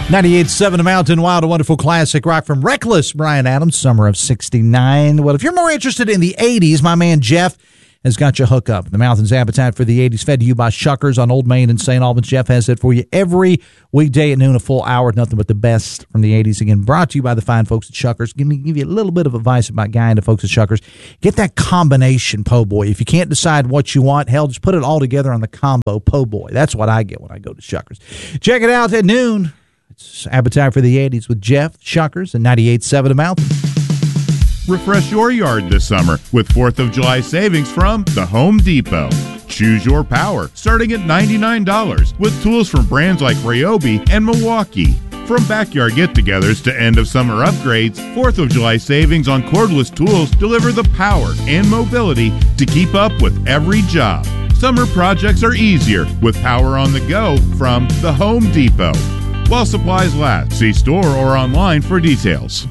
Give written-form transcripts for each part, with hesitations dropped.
98.7 The Mountain, wild and wonderful classic rock from Reckless, Bryan Adams, summer of 69. Well, if you're more interested in the 80s, my man Jeff has got you hooked up. The Mountain's appetite for the 80s, fed to you by Shuckers on Old Main in St. Albans. Jeff has it for you every weekday at noon, a full hour, nothing but the best from the 80s. Again, brought to you by the fine folks at Shuckers. Give you a little bit of advice about guy into folks at Shuckers. Get that combination po' boy. If you can't decide what you want, hell, just put it all together on the combo po' boy. That's what I get when I go to Shuckers. Check it out at noon. It's Appetite for the 80s with Jeff, Shuckers, and 98.7 The Mountain. Refresh your yard this summer with 4th of July savings from the Home Depot. Choose your power, starting at $99, with tools from brands like Ryobi and Milwaukee. From backyard get-togethers to end-of-summer upgrades, 4th of July savings on cordless tools deliver the power and mobility to keep up with every job. Summer projects are easier with power on the go from the Home Depot. While supplies last, see store or online for details.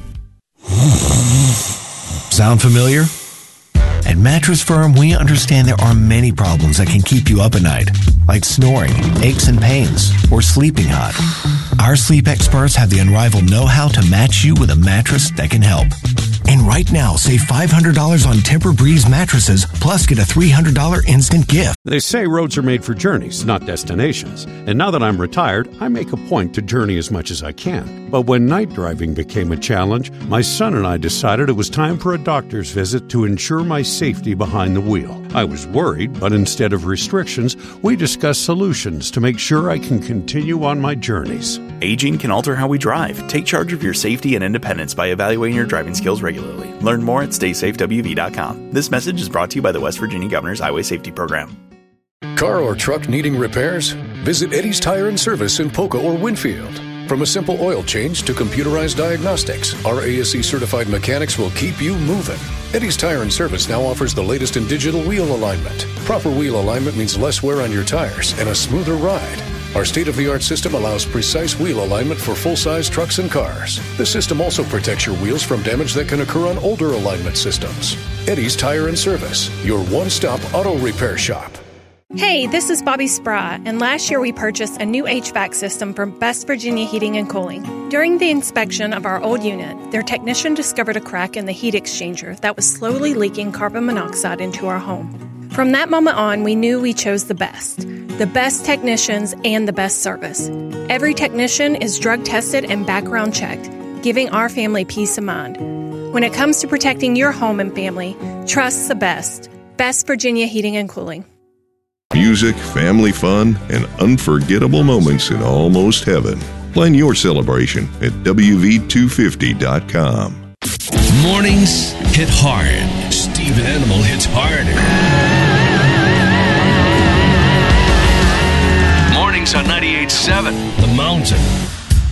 Sound familiar? At Mattress Firm, we understand there are many problems that can keep you up at night, like snoring, aches and pains, or sleeping hot. Our sleep experts have the unrivaled know-how to match you with a mattress that can help. And right now, save $500 on Tempur-Breeze mattresses, plus get a $300 instant gift. They say roads are made for journeys, not destinations. And now that I'm retired, I make a point to journey as much as I can. But when night driving became a challenge, my son and I decided it was time for a doctor's visit to ensure my safety behind the wheel. I was worried, but instead of restrictions, we discussed solutions to make sure I can continue on my journeys. Aging can alter how we drive. Take charge of your safety and independence by evaluating your driving skills regularly. Learn more at StaySafeWV.com. This message is brought to you by the West Virginia Governor's Highway Safety Program. Car or truck needing repairs? Visit Eddie's Tire and Service in Polka or Winfield. From a simple oil change to computerized diagnostics, our ASE certified mechanics will keep you moving. Eddie's Tire and Service now offers the latest in digital wheel alignment. Proper wheel alignment means less wear on your tires and a smoother ride. Our state-of-the-art system allows precise wheel alignment for full-size trucks and cars. The system also protects your wheels from damage that can occur on older alignment systems. Eddie's Tire and Service, your one-stop auto repair shop. Hey, this is Bobby Spry, and last year we purchased a new HVAC system from West Virginia Heating and Cooling. During the inspection of our old unit, their technician discovered a crack in the heat exchanger that was slowly leaking carbon monoxide into our home. From that moment on, we knew we chose the best technicians and the best service. Every technician is drug tested and background checked, giving our family peace of mind. When it comes to protecting your home and family, trust the best. West Virginia Heating and Cooling. Music, family fun, and unforgettable moments in almost heaven. Plan your celebration at WV250.com. Mornings hit hard. Steve Animal hits harder. Mornings on 98.7 The Mountain.